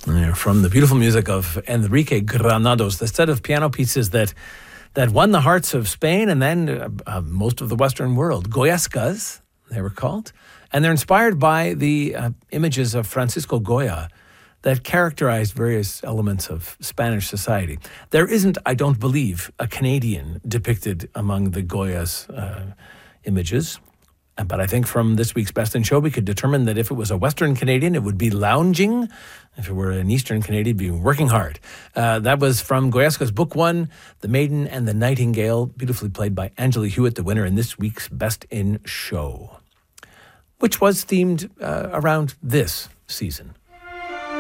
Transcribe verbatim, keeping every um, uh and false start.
Uh, From the beautiful music of Enrique Granados, the set of piano pieces that that won the hearts of Spain and then uh, uh, most of the Western world. Goyescas, they were called. And they're inspired by the uh, images of Francisco Goya that characterized various elements of Spanish society. There isn't, I don't believe, a Canadian depicted among the Goya's uh, images. Uh, But I think from this week's Best in Show, we could determine that if it was a Western Canadian, it would be lounging. If it were an Eastern Canadian, it'd be working hard. Uh, that was from Goyesca's book one, The Maiden and the Nightingale, beautifully played by Angela Hewitt, the winner in this week's Best in Show, which was themed uh, around this season.